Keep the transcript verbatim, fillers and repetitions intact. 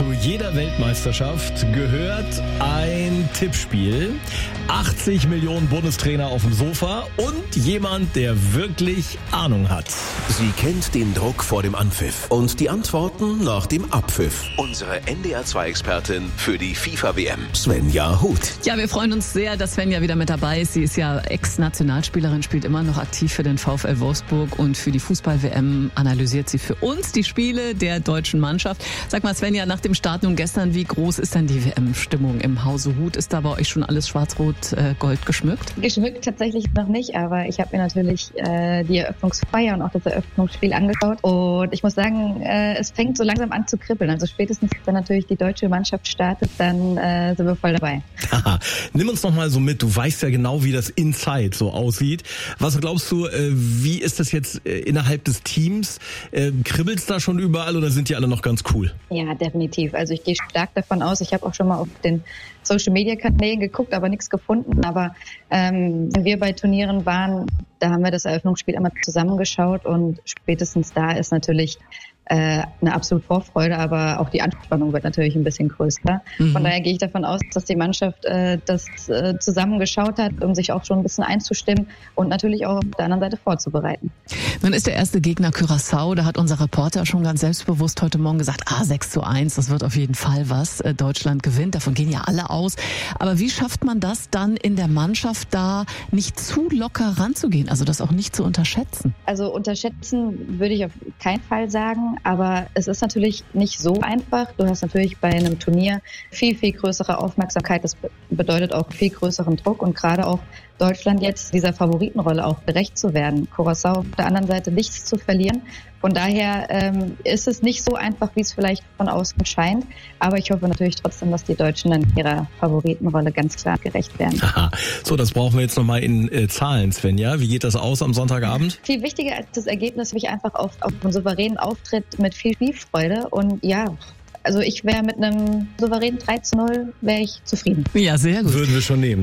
Zu jeder Weltmeisterschaft gehört ein Tippspiel. achtzig Millionen Bundestrainer auf dem Sofa und jemand, der wirklich Ahnung hat. Sie kennt den Druck vor dem Anpfiff und die Antworten nach dem Abpfiff. Unsere N D R zwei Expertin für die FIFA-W M, Svenja Huth. Ja, wir freuen uns sehr, dass Svenja wieder mit dabei ist. Sie ist ja Ex-Nationalspielerin, spielt immer noch aktiv für den VfL Wolfsburg und für die Fußball-W M analysiert sie für uns die Spiele der deutschen Mannschaft. Sag mal, Svenja, nach dem Start nun gestern, wie groß ist denn die W M-Stimmung im Hause Huth? Ist da bei euch schon alles schwarz-rot-gold geschmückt? Geschmückt tatsächlich noch nicht, aber ich habe mir natürlich äh, die Eröffnungsfeier und auch das Eröffnungsspiel angeschaut und ich muss sagen, äh, es fängt so langsam an zu kribbeln. Also spätestens, wenn natürlich die deutsche Mannschaft startet, dann äh, sind wir voll dabei. Haha. Nimm uns noch mal so mit, du weißt ja genau, wie das Inside so aussieht. Was glaubst du, äh, wie ist das jetzt äh, innerhalb des Teams? Äh, kribbelt's da schon überall oder sind die alle noch ganz cool? Ja, definitiv. Also ich gehe stark davon aus, ich habe auch schon mal auf den Social-Media-Kanälen geguckt, aber nichts gefunden. Aber ähm, wenn wir bei Turnieren waren, da haben wir das Eröffnungsspiel einmal zusammengeschaut und spätestens da ist natürlich äh, eine absolute Vorfreude, aber auch die Anspannung wird natürlich ein bisschen größer. Mhm. Von daher gehe ich davon aus, dass die Mannschaft äh, das äh, zusammengeschaut hat, um sich auch schon ein bisschen einzustimmen und natürlich auch auf der anderen Seite vorzubereiten. Nun ist der erste Gegner Curaçao, da hat unser Reporter schon ganz selbstbewusst heute Morgen gesagt, ah, sechs zu eins, das wird auf jeden Fall was. Deutschland gewinnt, davon gehen ja alle aus. Aber wie schafft man das dann in der Mannschaft, da nicht zu locker ranzugehen, also das auch nicht zu unterschätzen? Also unterschätzen würde ich auf keinen Fall sagen, aber es ist natürlich nicht so einfach. Du hast natürlich bei einem Turnier viel, viel größere Aufmerksamkeit, das bedeutet auch viel größeren Druck und gerade auch Deutschland jetzt dieser Favoritenrolle auch gerecht zu werden. Curaçao auf der anderen Seite nichts zu verlieren. Von daher ähm, ist es nicht so einfach, wie es vielleicht von außen scheint. Aber ich hoffe natürlich trotzdem, dass die Deutschen dann ihrer Favoritenrolle ganz klar gerecht werden. Aha. So, das brauchen wir jetzt nochmal in äh, Zahlen, Svenja. Wie geht das aus am Sonntagabend? Viel wichtiger als das Ergebnis will ich einfach auf, auf einen souveränen Auftritt mit viel Spielfreude. Und ja, also ich wäre mit einem souveränen drei zu null wäre ich zufrieden. Ja, sehr gut. Würden wir schon nehmen.